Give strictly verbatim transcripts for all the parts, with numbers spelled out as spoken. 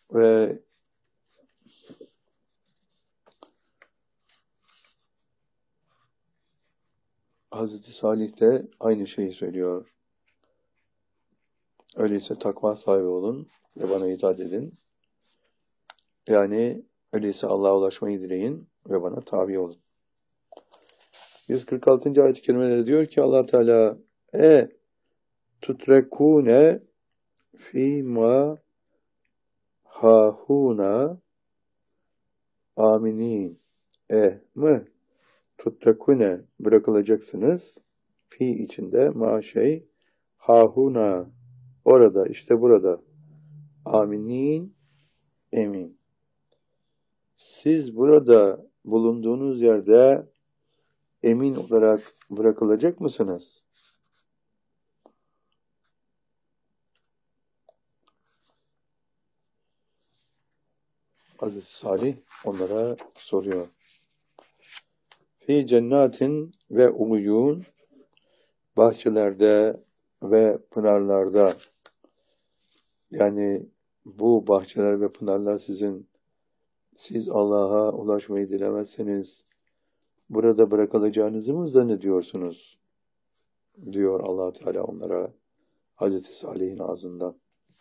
Ve Hazreti Salih de aynı şeyi söylüyor. Öyleyse takva sahibi olun ve bana itaat edin. Yani öyleyse Allah'a ulaşmayı dileyin ve bana tabi olun. yüz kırk altıncı ayet-i kerimede diyor ki Allah Teala e tutrekune fîmâ hâhûnâ aminin e mı tutrekune bırakılacaksınız fi içinde ma şey hâhûnâ orada işte burada aminin emin. Siz burada bulunduğunuz yerde emin olarak bırakılacak mısınız? Hazreti Salih onlara soruyor. Fi cennetin ve uyun bahçelerde ve pınarlarda yani bu bahçeler ve pınarlar sizin siz Allah'a ulaşmayı dilemezseniz burada bırakılacağınızı mı zannediyorsunuz? Diyor Allah Teala onlara Hazreti Salih'in ağzından.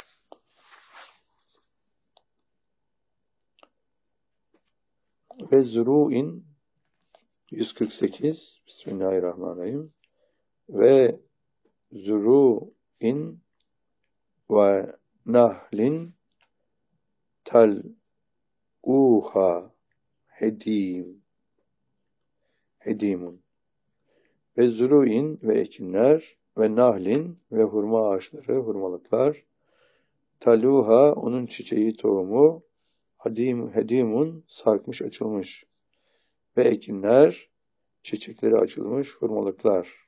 Ve zuru'in yüz kırk sekiz Bismillahirrahmanirrahim ve zuru'in ve nahlin tel uha hedim hedimun ve zuru'in ve ekinler ve nahlin ve hurma ağaçları, hurmalıklar taluha onun çiçeği tohumu hadim hedimun sarkmış açılmış ve ekinler çiçekleri açılmış hurmalıklar